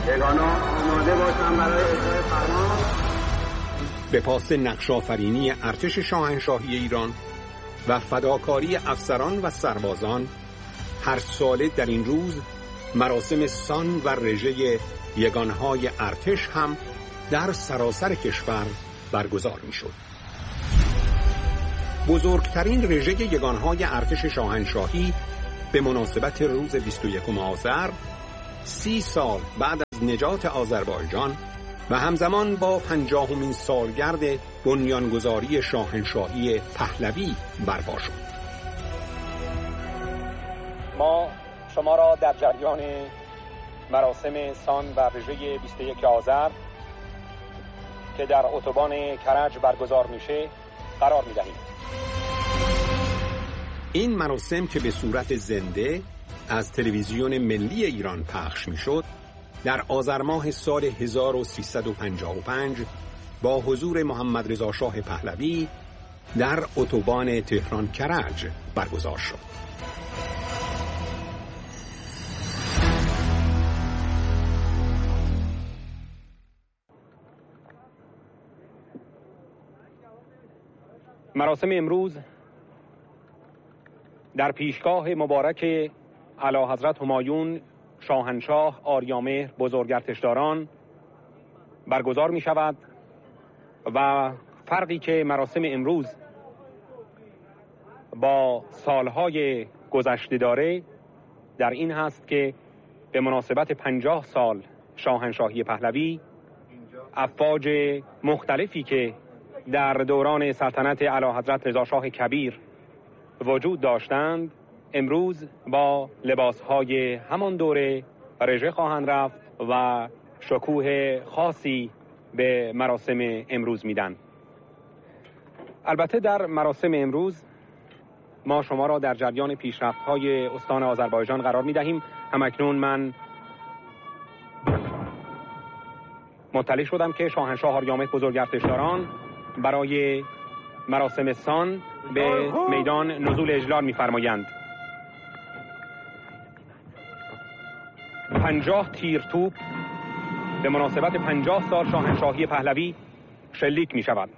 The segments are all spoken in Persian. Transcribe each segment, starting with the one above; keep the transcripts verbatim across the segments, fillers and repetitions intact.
یگانا آماده باشند برای اجرای فرمان. به پاس نقش‌آفرینی ارتش شاهنشاهی ایران و فداکاری افسران و سربازان، هر ساله در این روز مراسم سان و رژه یگانهای ارتش هم در سراسر کشور برگزار می شد. بزرگترین رژه یگانهای ارتش شاهنشاهی به مناسبت روز بیست و یکم آذر، سی سال بعد از نجات آذربایجان و همزمان با پنجاهمین سالگرد بنیانگذاری شاهنشاهی پهلوی برپا شد. ما شما را در جریان مراسم سان و رژه بیست و یک آذر که در اتوبان کرج برگزار میشه قرار میدهیم. این مراسم که به صورت زنده از تلویزیون ملی ایران پخش میشد، در آذر ماه سال هزار و سیصد و پنجاه و پنج با حضور محمد رضا شاه پهلوی در اتوبان تهران کرج برگزار شد. مراسم امروز در پیشگاه مبارک اعلیحضرت همایون شاهنشاه آریامهر بزرگارتشداران برگزار می شود و فرقی که مراسم امروز با سالهای گذشته داره در این هست که به مناسبت پنجاه سال شاهنشاهی پهلوی، افواج مختلفی که در دوران سلطنت اعلیحضرت رضا شاه کبیر وجود داشتند امروز با لباسهای همان دوره رژه خواهند رفت و شکوه خاصی به مراسم امروز میدن. البته در مراسم امروز ما شما را در جریان پیشرفت‌های استان آذربایجان قرار میدهیم. همکنون من مطلع شدم که شاهنشاه آریامهر بزرگارتشداران برای مراسم سان به میدان نزول اجلال می‌فرمایند. پنجاه تیر توپ به مناسبت پنجاه سال شاهنشاهی پهلوی شلیک می شود.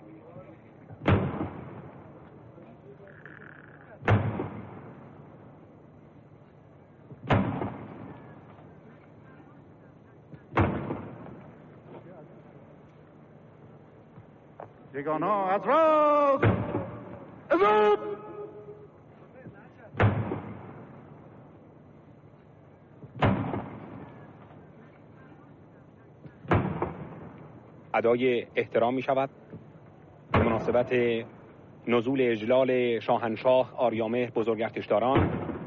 یگانا از راست ازاد ادای احترام می شود به مناسبت نزول اجلال شاهنشاه آریامهر بزرگارتشداران.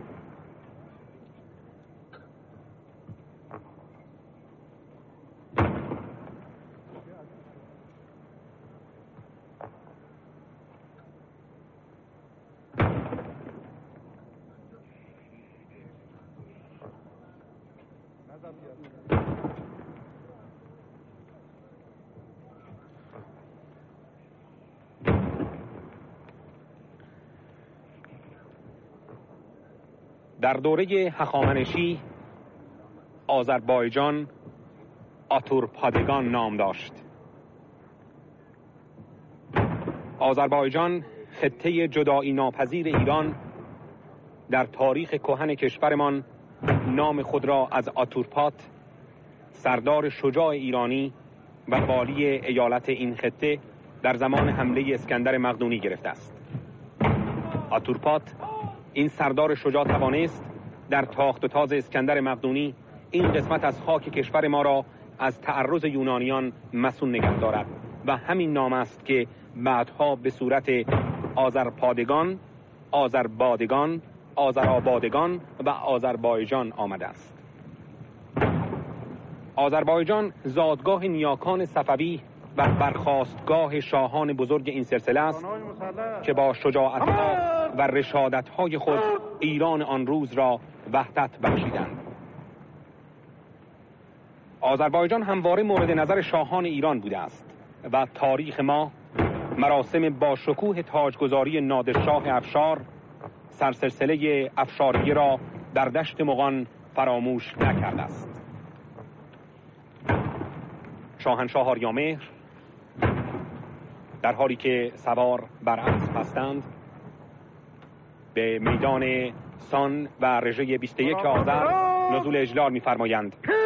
در دوره هخامنشی آذربایجان آتورپادگان نام داشت. آذربایجان خطه جدایی ناپذیر ایران در تاریخ کهن کشورمان نام خود را از آتورپات، سردار شجاع ایرانی و والی ایالت این خطه، در زمان حمله اسکندر مقدونی گرفته است. آتورپات این سردار شجاع توانست در تاخت و تاز اسکندر مقدونی این قسمت از خاک کشور ما را از تعرض یونانیان مصون نگه دارد و همین نام است که بعدها به صورت آذرپادگان، آذربادگان، آذرآبادگان و آذربایجان آمده است. آذربایجان زادگاه نیاکان صفوی و برخاستگاه شاهان بزرگ این سلسله است که با شجاعت‌ها و رشادت‌های خود ایران آن روز را وحدت بخشیدند. آذربایجان همواره مورد نظر شاهان ایران بوده است و تاریخ ما مراسم با شکوه تاجگذاری نادرشاه افشار سرسلسله افشاریه را در دشت مغان فراموش نکرده است. شاهنشاه آریامهر در حالی که سوار بر اسب هستند به میدان سان و رژه بیست و یک آذر نزول اجلال می‌فرمایند.